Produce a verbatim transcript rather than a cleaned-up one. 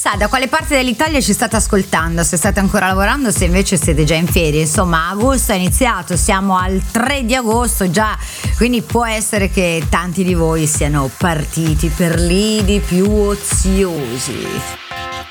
sa da quale parte dell'Italia ci state ascoltando, se state ancora lavorando, se invece siete già in ferie. Insomma, agosto è iniziato, siamo al tre di agosto già, quindi può essere che tanti di voi siano partiti per lidi più oziosi.